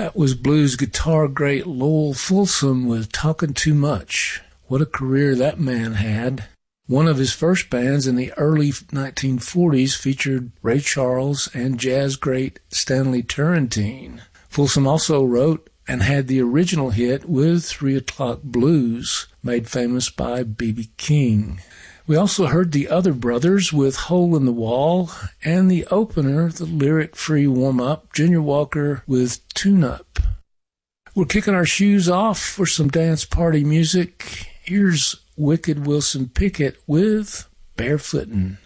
That was blues guitar great Lowell Fulsom with Talkin' Too Much. What a career that man had. One of his first bands in the early 1940s featured Ray Charles and jazz great Stanley Turrentine. Fulsom also wrote and had the original hit with 3 O'Clock Blues, made famous by B.B. King. We also heard the other brothers with Hole in the Wall, and the opener, the lyric-free warm-up, Junior Walker with Tune Up. We're kicking our shoes off for some dance party music. Here's Wicked Wilson Pickett with Barefootin'.